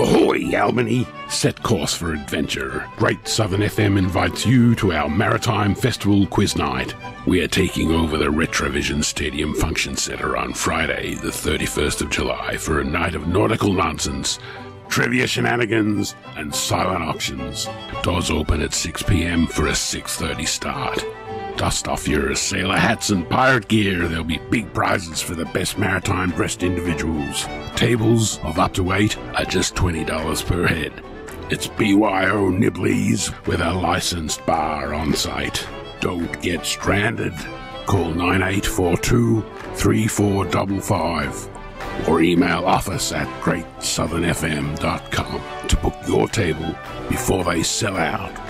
Ahoy, Albany! Set course for adventure. Great Southern FM invites you to our Maritime Festival Quiz Night. We are taking over the Retrovision Stadium Function Center on Friday, the 31st of July, for a night of nautical nonsense, trivia shenanigans, and silent auctions. Doors open at 6 p.m. for a 6:30 start. Dust off your sailor hats and pirate gear. There'll be big prizes for the best maritime-dressed individuals. Tables of up to 8 are just $20 per head. It's BYO Nibblies with a licensed bar on site. Don't get stranded. Call 9842-3455 or email office@greatsouthernfm.com to book your table before they sell out.